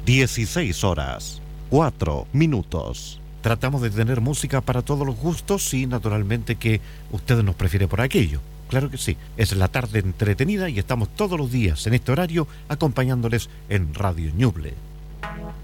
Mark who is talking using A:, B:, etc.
A: 16 horas, 4 minutos. Tratamos de tener música para todos los gustos y naturalmente que usted nos prefiere por aquello. Claro que sí, es la tarde entretenida y estamos todos los días en este horario acompañándoles en Radio Ñuble.